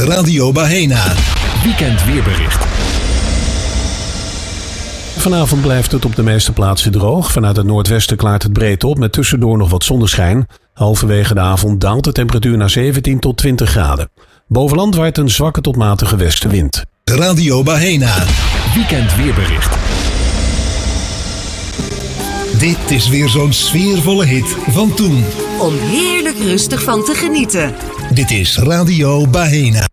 Radio Bahena. Weekend weerbericht. Vanavond blijft het op de meeste plaatsen droog. Vanuit het noordwesten klaart het breed op met tussendoor nog wat zonneschijn. Halverwege de avond daalt de temperatuur naar 17 tot 20 graden. Boven land waait een zwakke tot matige westenwind. Radio Bahena. Weekend weerbericht. Dit is weer zo'n sfeervolle hit van toen. Om heerlijk rustig van te genieten. Dit is Radio Bahena.